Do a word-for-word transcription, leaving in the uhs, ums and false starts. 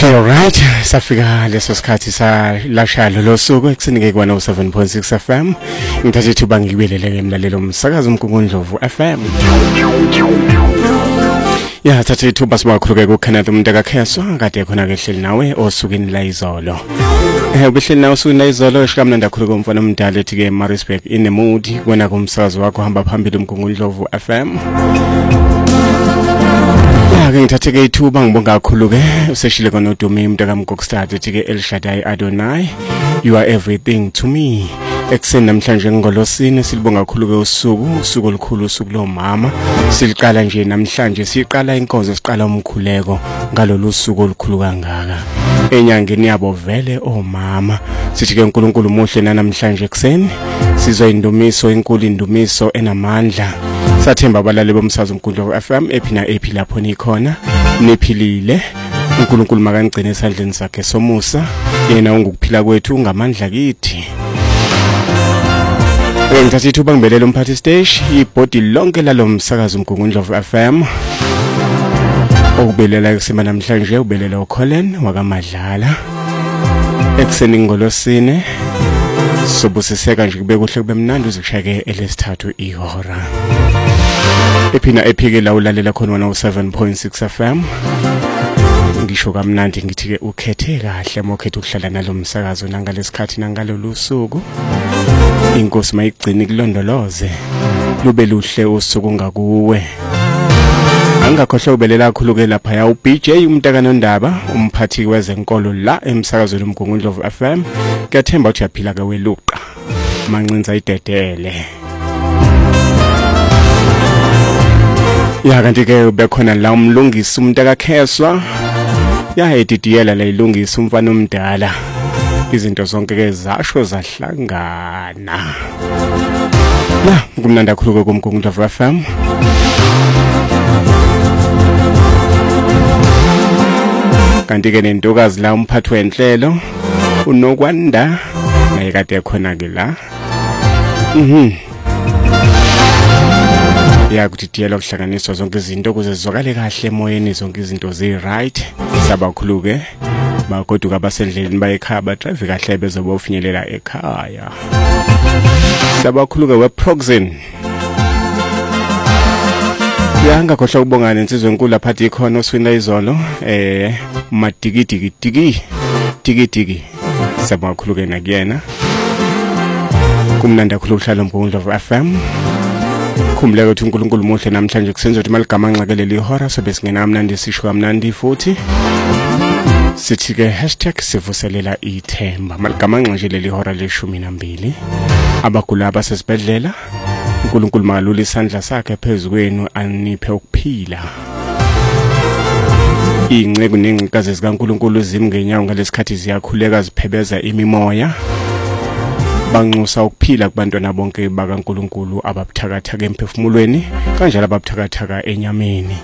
Okay, alright. Safika leso sikhathi sa lashalo losuku ekusinike kwa no seven point six F M. Ngithathe ithuba ngibeleleke emlalelo umsakazo uMgungundlovu F M. Ya thathe ithuba sibakhuluke ku Kenneth Mdaka Kheswa kade khona ke hleli nawe osukini la izolo. Eh ubehleli nawe osukini la izolo eshikamnanda khuluka umfana omdala ethi ke Maritzburg in the mood kwena kumsakazo wakho hamba phambili uMgungundlovu F M. Ake ngithathe ke ithuba ngibonga kakhulu ke useshile kona uDumi Mdaka Mgokstad ethi ke El Shaddai Adonai, you are everything to me. Ekseni namhlanje ngolosini silibonga kakhulu ke usuku usuku olukhulu usuku lomama siliqala nje namhlanje siqala inkonzo siqala umkhuleko ngalolu suku olukhulu kangaka enyangeni yabo vele omama sithi ke uNkulunkulu muhle namhlanje ekseni sizoyindumiso enkulu indumiso enamandla sathemba abalali bomsakazo uMgungundlovu F M ephina ephi lapho nikhona niphilile uNkulunkulu makangcine esandleni sakhe somusa yena ungukuphila kwethu ngamandla kithi. Ngithathe ithuba ngibelele umphathi stage ibhodi lonke lalomsakazo uMgungundlovu F M okubelela kusema namhlanje ubelela uColin wakaMadlala ekseni ngolosine sobusiseka nje kube kuhle kube mnandi uzikushake elesithathu ihora ephina ephike la ulalela khona no seven point six F M. Ngisho kamnandi ngithi ke ukhethe kahle mokhethe ukuhlala nalomsakazo nangalesikhathi nangalolu suku inkosi mayigcini kulondoloze lube luhle usuku ngakuwe angakhohle ubelela kakhulu ke lapha ya uB J uMtaka Nondaba umphathi wezenkolo la emsakazweni uMgungundlovu F M kuyathemba ukuthi yaphila ke weluqa mancinza idedele ya kanti ke bekhona la umlungisi uMtaka Kheswa ya edidiyela la ilungisa umfana omdala izinto zonke ke zasho zahlangana la kumnandi kakhulu kuMgungundlovu F M. Kanti ke nentokazi la umphathi wenhlelo uNokwanda naye kade khona ke la mhm ya kuthi diyela ukuhlanganiswa zonke izinto kuze zizwakale kahle emoyeni zonke izinto zi right sabakhuluke bagoduka abasendleleni bayekhaya ba drive kahle bezoba ufinyelela ekhaya sabakhuluke weProxen yanga khohla ukubonga nensizwe enkulu lapha ikhona oswina izolo eh madigidigi digi digi digi sabakhuluke nakuyena kumnandi kakhulu ukuhlala uMgungundlovu F M. Khumbulela ukuthi uNkulunkulu muhle namhlanje kusenza ukuthi maligama nxakeleli ihora sobe singena mnandi sisho kamnandi futhi sithi ke hashtag sivuselela ithemba maligama nxakeleli ihora leshumi nambili abagula abasesibedlela uNkulunkulu makalula isandla sakhe phezukweni aniphe ukuphila ingceke nengqikazi zikaNkulunkulu zimngenyawo ngalesikhathi ziyakhuleka ziphebeza imimoya banxusa ukuphila kubantwana bonke bakaNkulunkulu ababuthakathaka emphefumulweni kanjalo ababuthakathaka enyameni